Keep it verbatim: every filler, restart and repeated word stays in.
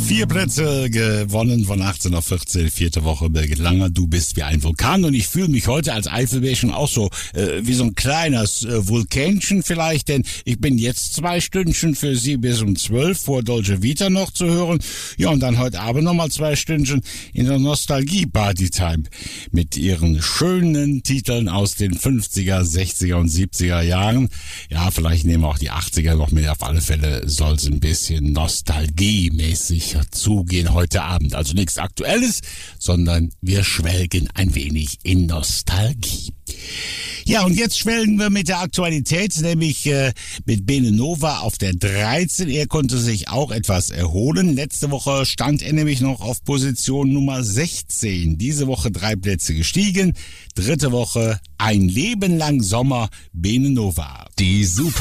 Vier Plätze gewonnen von achtzehn auf vierzehn, vierte Woche Birgit Langer, du bist wie ein Vulkan und ich fühle mich heute als Eifelbärchen auch so äh, wie so ein kleines äh, Vulkänchen vielleicht, denn ich bin jetzt zwei Stündchen für Sie bis um zwölf vor Dolce Vita noch zu hören. Ja, und dann heute Abend nochmal zwei Stündchen in der Nostalgie-Party-Time mit ihren schönen Titeln aus den fünfziger, sechziger und siebziger Jahren. Ja, vielleicht nehmen wir auch die achtziger noch mit. Auf alle Fälle soll es ein bisschen nostalgiemäßig zugehen heute Abend. Also nichts Aktuelles, sondern wir schwelgen ein wenig in Nostalgie. Ja, und jetzt schwelgen wir mit der Aktualität, nämlich äh, mit Bene Nova auf der dreizehn. Er konnte sich auch etwas erholen. Letzte Woche stand er nämlich noch auf Position Nummer sechzehn. Diese Woche drei Plätze gestiegen. Dritte Woche ein Leben lang Sommer, Bene Nova. Die Super